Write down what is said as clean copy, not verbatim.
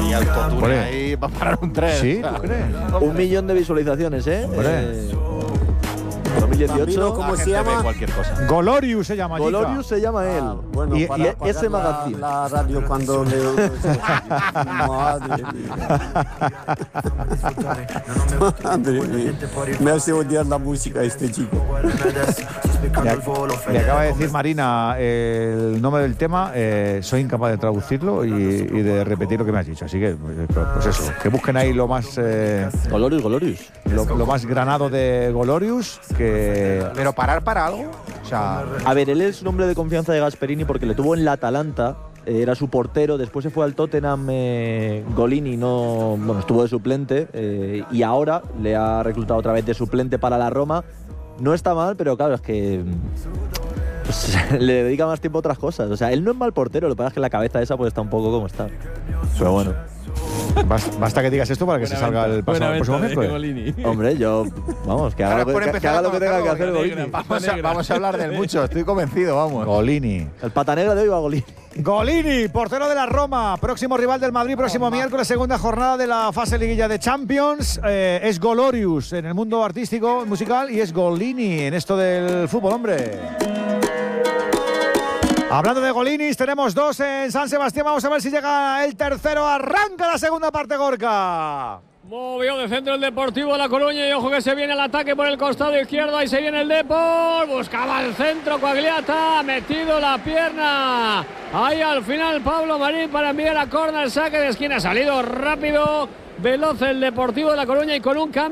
Y autotune ahí va a parar un tren. Sí, ¿tú crees? 1 millón de visualizaciones, ¿eh? 2018. ¿Cómo se llama? Cualquier cosa. Golorius se llama. Golorius se llama él. Bueno, y para ese magazine. la radio cuando le madre mía. Me hace odiar la música este chico. Me acaba de decir Marina el nombre del tema. Soy incapaz de traducirlo y de repetir lo que me has dicho. Así que, pues eso, que busquen ahí lo más Golorius. lo más granado de Golorius. Pero parar para algo. O sea, A ver, él es un hombre de confianza de Gasperini porque le tuvo en la Atalanta. Era su portero, después se fue al Tottenham. Golini estuvo de suplente y ahora le ha reclutado otra vez de suplente para la Roma. No está mal, pero claro, es que pues, le dedica más tiempo a otras cosas. O sea, él no es mal portero, lo que pasa es que la cabeza esa pues está un poco como está. Pero bueno. Basta que digas esto para que se salga el próximo miércoles. Hombre, vamos, que haga lo que tenga que hacer Golini. Vamos a hablar del mucho, estoy convencido, vamos. Golini. El pata negra de hoy va a Golini. Golini, portero de la Roma, próximo rival del Madrid, próximo miércoles, segunda jornada de la fase liguilla de Champions. Es Golorius en el mundo artístico, musical, y es Golini en esto del fútbol, hombre. Hablando de Golinis, tenemos 2 en San Sebastián. Vamos a ver si llega el tercero. Arranca la segunda parte, Gorka. Movió de centro el Deportivo de La Coruña y ojo que se viene el ataque por el costado izquierdo. Ahí se viene el Depor. Buscaba el centro Coagliata. Metido la pierna. Ahí al final Pablo Marín para enviar a córner. Saque de esquina. Ha salido rápido, veloz el Deportivo de La Coruña y con un cambio.